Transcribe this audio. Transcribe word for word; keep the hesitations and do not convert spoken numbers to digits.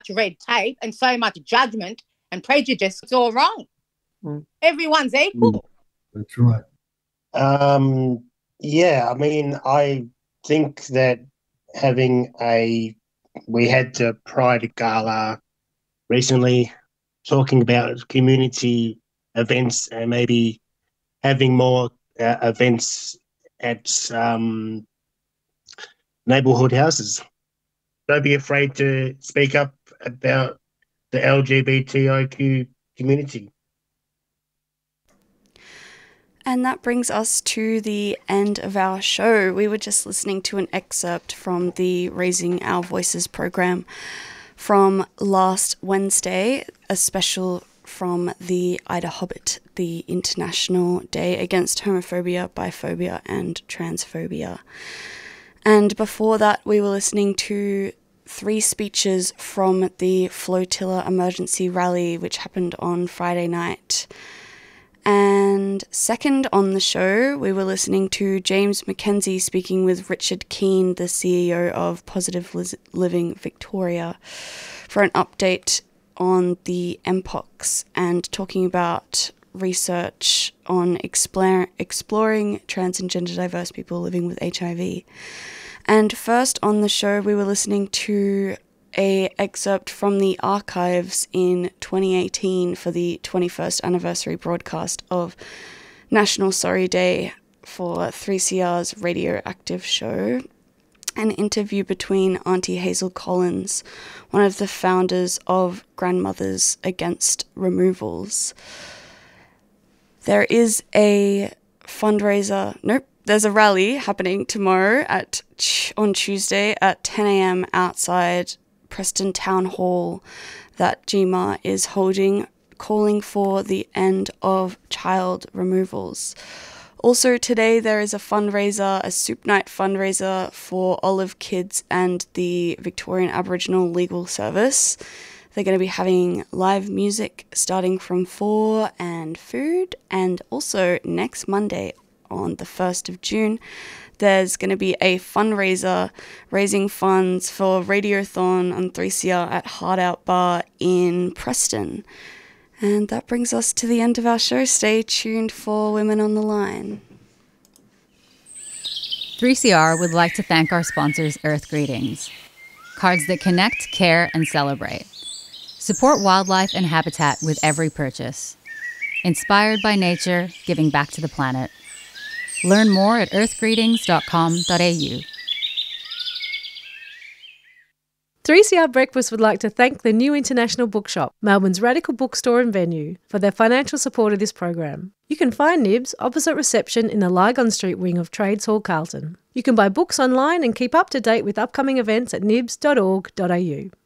red tape and so much judgment and prejudice. It's all wrong. Mm. Everyone's equal. Mm. That's right. Um, yeah, I mean, I think that having a, we had the Pride Gala recently talking about community events and maybe having more uh, events at um, neighbourhood houses. Don't be afraid to speak up about the L G B T I Q community. And that brings us to the end of our show. We were just listening to an excerpt from the Raising Our Voices program from last Wednesday, a special from the Ida Hobbit, the International Day Against Homophobia, Biphobia and Transphobia. And before that, we were listening to three speeches from the Flotilla Emergency Rally, which happened on Friday night. And second on the show, we were listening to James McKenzie speaking with Richard Keane, the C E O of Positive Living Victoria, for an update on the M POX and talking about research on explore, exploring trans and gender diverse people living with H I V. And first on the show, we were listening to a excerpt from the archives in twenty eighteen for the twenty-first anniversary broadcast of National Sorry Day for three C R's Radioactive show. An interview between Auntie Hazel Collins, one of the founders of Grandmothers Against Removals. There is a fundraiser, nope, there's a rally happening tomorrow at on Tuesday at ten a.m. outside Preston Town Hall that G M A is holding, calling for the end of child removals. Also today there is a fundraiser, a soup night fundraiser for Olive Kids and the Victorian Aboriginal Legal Service. They're going to be having live music starting from four and food, and also next Monday on the first of June there's going to be a fundraiser raising funds for Radiothon on three C R at Hard Out Bar in Preston. And that brings us to the end of our show. Stay tuned for Women on the Line. three C R would like to thank our sponsors, Earth Greetings, cards that connect, care, and celebrate. Support wildlife and habitat with every purchase. Inspired by nature, giving back to the planet. Learn more at earth greetings dot com dot a u. three C R Breakfast would like to thank the New International Bookshop, Melbourne's radical bookstore and venue, for their financial support of this program. You can find Nibs opposite reception in the Lygon Street wing of Trades Hall, Carlton. You can buy books online and keep up to date with upcoming events at nibs dot org dot a u.